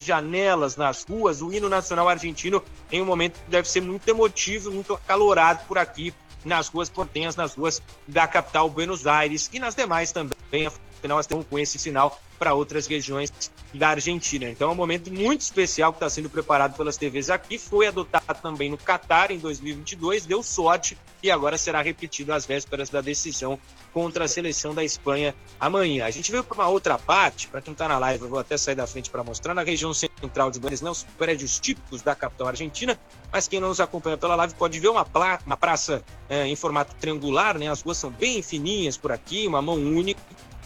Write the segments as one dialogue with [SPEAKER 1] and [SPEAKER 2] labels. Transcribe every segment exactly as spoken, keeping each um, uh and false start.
[SPEAKER 1] janelas nas ruas, o hino nacional argentino em um momento que deve ser muito emotivo, muito acalorado por aqui nas ruas portenhas, nas ruas da capital Buenos Aires e nas demais também, afinal nós temos com esse sinal para outras regiões da Argentina. Então é um momento muito especial que está sendo preparado pelas T Vs aqui, foi adotado também no Catar em dois mil e vinte e dois, deu sorte e agora será repetido às vésperas da decisão contra a seleção da Espanha amanhã. A gente veio para uma outra parte, para quem está na live, eu vou até sair da frente para mostrar, na região central de Buenos Aires, os prédios típicos da capital argentina, mas quem não nos acompanha pela live pode ver uma, pla- uma praça é, em formato triangular, né? As ruas são bem fininhas por aqui, uma mão única.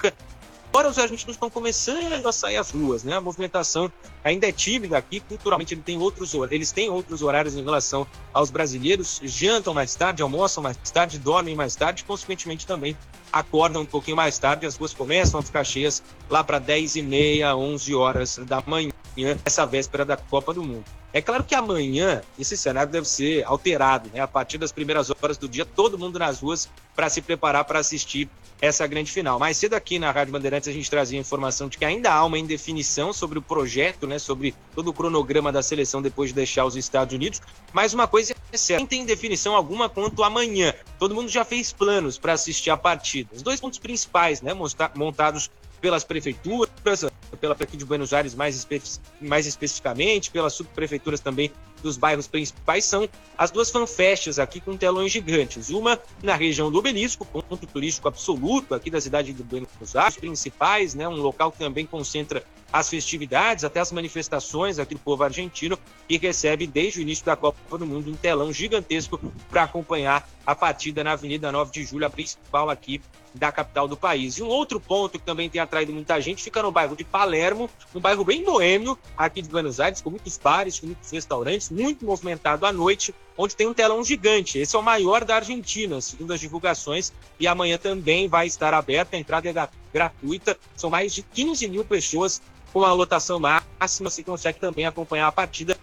[SPEAKER 1] Agora os argentinos estão começando a sair às ruas, né? A movimentação ainda é tímida aqui, culturalmente ele tem outros, eles têm outros horários em relação aos brasileiros, jantam mais tarde, almoçam mais tarde, dormem mais tarde, consequentemente também acordam um pouquinho mais tarde, as ruas começam a ficar cheias lá para dez e meia, onze horas da manhã, essa véspera da Copa do Mundo. É claro que amanhã esse cenário deve ser alterado, né? A partir das primeiras horas do dia, todo mundo nas ruas para se preparar para assistir essa grande final. Mais cedo aqui na Rádio Bandeirantes a gente trazia a informação de que ainda há uma indefinição sobre o projeto, né, sobre todo o cronograma da seleção depois de deixar os Estados Unidos, mas uma coisa é certa, nem tem definição alguma quanto amanhã. Todo mundo já fez planos para assistir a partida. Os dois pontos principais, né, montados pelas prefeituras, pela Prefeitura de Buenos Aires mais, espe- mais especificamente, pelas subprefeituras também dos bairros principais, são as duas fanfests aqui com telões gigantes. Uma na região do Obelisco, ponto turístico absoluto aqui da cidade de Buenos Aires, principais, né, um local que também concentra as festividades, até as manifestações aqui do povo argentino, e recebe desde o início da Copa do Mundo um telão gigantesco para acompanhar a partida na Avenida nove de julho, a principal aqui da capital do país. E um outro ponto que também tem atraído muita gente fica no bairro de Palermo, um bairro bem boêmio aqui de Buenos Aires, com muitos bares, com muitos restaurantes, muito movimentado à noite, onde tem um telão gigante. Esse é o maior da Argentina, segundo as divulgações, e amanhã também vai estar aberta, a entrada é gratuita, são mais de quinze mil pessoas com a lotação máxima, se consegue também acompanhar a partida.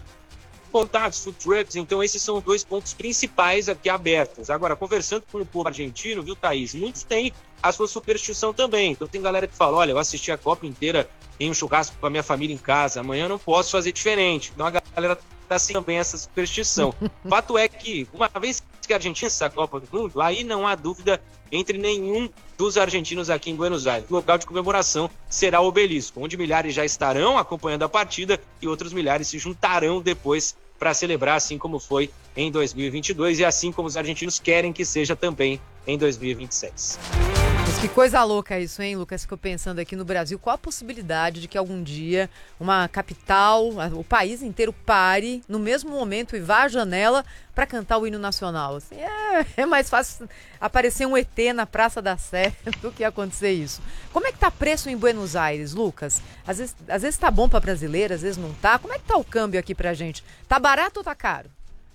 [SPEAKER 1] Contatos, food trucks, então esses são os dois pontos principais aqui abertos. Agora, conversando com o povo argentino, viu, Thaís? Muitos têm a sua superstição também. Então tem galera que fala, olha, eu assisti a Copa inteira em um churrasco com a minha família em casa, amanhã eu não posso fazer diferente. Então a galera tá sem também essa superstição. O fato é que, uma vez que a Argentina está a Copa do Mundo, aí não há dúvida entre nenhum dos argentinos aqui em Buenos Aires. O local de comemoração será o Obelisco, onde milhares já estarão acompanhando a partida e outros milhares se juntarão depois para celebrar, assim como foi em dois mil e vinte e dois e assim como os argentinos querem que seja também em dois mil e vinte e seis.
[SPEAKER 2] Mas que coisa louca isso, hein, Lucas? Ficou pensando aqui no Brasil, qual a possibilidade de que algum dia uma capital, o país inteiro pare no mesmo momento e vá à janela para cantar o hino nacional? Assim, é, é mais fácil aparecer um E T na Praça da Sé do que acontecer isso. Como é que tá preço em Buenos Aires, Lucas? Às vezes, às vezes tá bom para brasileiro, às vezes não tá. Como é que tá o câmbio aqui pra gente? Tá barato ou tá caro?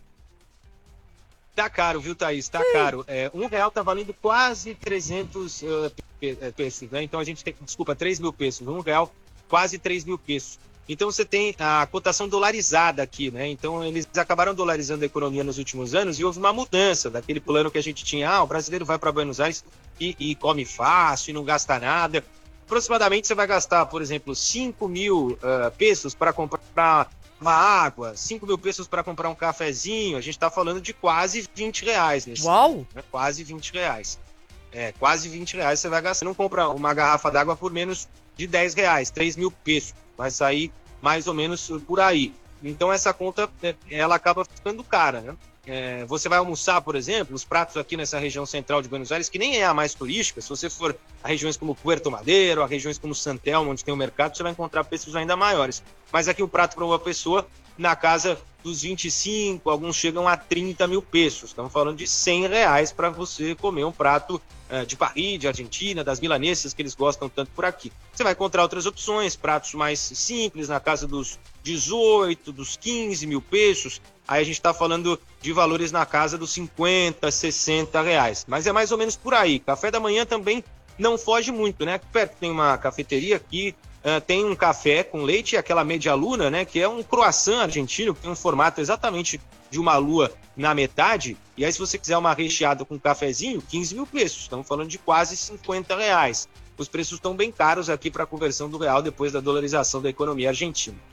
[SPEAKER 1] Tá caro, viu, Thaís? Tá Sim. caro. É, um real tá valendo quase trezentos uh, pesos, né? Então a gente tem, desculpa, três mil pesos. Um real, quase três mil pesos. Então você tem a cotação dolarizada aqui, né? Então eles acabaram dolarizando a economia nos últimos anos e houve uma mudança daquele plano que a gente tinha. Ah, o brasileiro vai para Buenos Aires e, e come fácil, e não gasta nada. Aproximadamente você vai gastar, por exemplo, cinco mil uh, pesos para comprar uma água, cinco mil pesos para comprar um cafezinho, a gente está falando de quase vinte reais nesse
[SPEAKER 2] Uau!
[SPEAKER 1] Momento, né? Quase vinte reais. É, quase vinte reais você vai gastar. Você não compra uma garrafa d'água por menos de dez reais, três mil pesos. Vai sair mais ou menos por aí. Então essa conta, ela acaba ficando cara, né? É, você vai almoçar, por exemplo, os pratos aqui nessa região central de Buenos Aires, que nem é a mais turística, se você for a regiões como Puerto Madero, a regiões como San Telmo, onde tem o mercado, você vai encontrar preços ainda maiores. Mas aqui o prato para uma pessoa, na casa dos vinte e cinco, alguns chegam a trinta mil pesos. Estamos falando de cem reais para você comer um prato uh, de parrilla, argentina, das milanesas que eles gostam tanto por aqui. Você vai encontrar outras opções, pratos mais simples, na casa dos dezoito, dos quinze mil pesos. Aí a gente está falando de valores na casa dos cinquenta, sessenta reais. Mas é mais ou menos por aí. Café da manhã também não foge muito, né? Aqui perto tem uma cafeteria que uh, tem um café com leite e aquela media luna, né? Que é um croissant argentino, que tem um formato exatamente de uma lua na metade. E aí se você quiser uma recheada com um cafezinho, quinze mil pesos. Estamos falando de quase cinquenta reais. Os preços estão bem caros aqui para a conversão do real depois da dolarização da economia argentina.